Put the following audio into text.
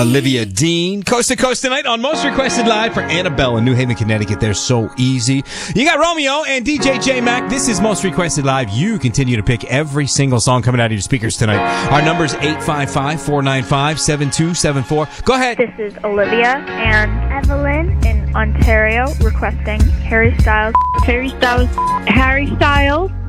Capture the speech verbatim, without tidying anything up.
Olivia Dean. Coast to Coast tonight on Most Requested Live for Annabelle in New Haven, Connecticut. They're so easy. You got Romeo and D J J Mac. This is Most Requested Live. You continue to pick every single song coming out of your speakers tonight. Our number is eight five five, four nine five, seven two seven four. Go ahead. This is Olivia and Evelyn in Ontario requesting Harry Styles. Harry Styles. Harry Styles.